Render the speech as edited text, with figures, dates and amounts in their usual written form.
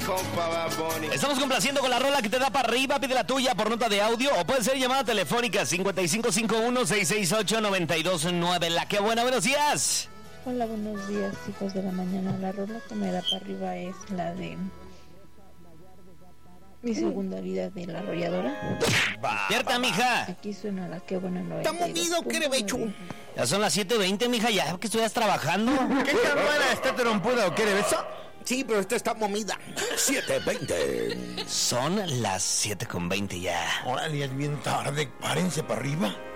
Estamos complaciendo con la rola que te da para arriba. Pide la tuya por nota de audio o puede ser llamada telefónica 5551-668-9209. La que buena, buenos días. Hola, buenos días, hijos de la mañana. La rola que me da para arriba es la de Mi segunda vida de La Arrolladora. Cierta, mija. Aquí suena la que buena. ¿Está movido, Querebecho? Ya son las 7:20, mija, ya que estuvieras trabajando. ¿Qué tan buena está trompuda o Querebecho? Sí, pero esta está movida. 7:20. Son las 7:20 ya. Órale, es bien tarde. Párense para arriba.